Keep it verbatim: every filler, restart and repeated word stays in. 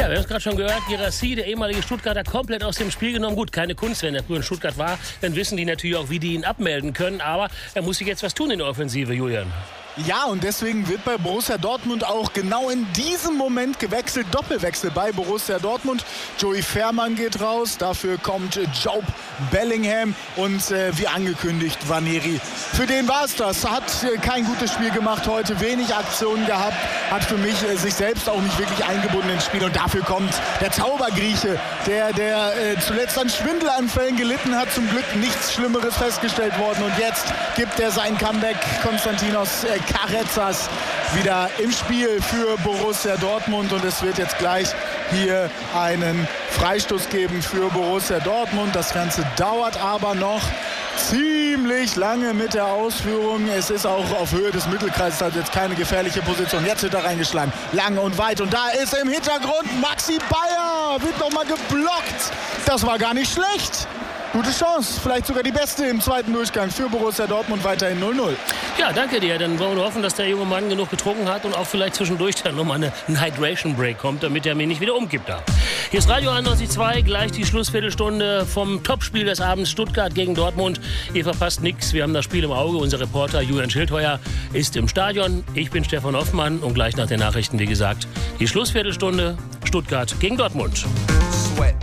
wir haben es gerade schon gehört, Guirassy, der ehemalige Stuttgarter, komplett aus dem Spiel genommen. Gut, keine Kunst, wenn er früher in Stuttgart war, dann wissen die natürlich auch, wie die ihn abmelden können. Aber er muss sich jetzt was tun in der Offensive, Julian. Ja, und deswegen wird bei Borussia Dortmund auch genau in diesem Moment gewechselt. Doppelwechsel bei Borussia Dortmund. Joey Fährmann geht raus, dafür kommt Jobe Bellingham und äh, wie angekündigt Vaneri. Für den war es das. Hat äh, kein gutes Spiel gemacht heute, wenig Aktionen gehabt, hat für mich äh, sich selbst auch nicht wirklich eingebunden ins Spiel. Und dafür kommt der Zaubergrieche, der, der äh, zuletzt an Schwindelanfällen gelitten hat. Zum Glück nichts Schlimmeres festgestellt worden. Und jetzt gibt er sein Comeback. Konstantinos äh, Carezas wieder im Spiel für Borussia Dortmund und es wird jetzt gleich hier einen Freistoß geben für Borussia Dortmund. Das Ganze dauert aber noch ziemlich lange mit der Ausführung. Es ist auch auf Höhe des Mittelkreises, also jetzt keine gefährliche Position. Jetzt wird er reingeschlagen, lang und weit und da ist im Hintergrund Maxi Bayer, wird nochmal geblockt. Das war gar nicht schlecht. Gute Chance, vielleicht sogar die beste im zweiten Durchgang für Borussia Dortmund, weiterhin null null. Ja, danke dir. Dann wollen wir hoffen, dass der junge Mann genug getrunken hat und auch vielleicht zwischendurch dann nochmal eine, ein Hydration Break kommt, damit er mir nicht wieder umkippt da. Hier ist Radio einundneunzig Komma zwei, gleich die Schlussviertelstunde vom Topspiel des Abends Stuttgart gegen Dortmund. Ihr verpasst nichts, wir haben das Spiel im Auge. Unser Reporter Julian Schildheuer ist im Stadion. Ich bin Stefan Hoffmann und gleich nach den Nachrichten, wie gesagt, die Schlussviertelstunde Stuttgart gegen Dortmund.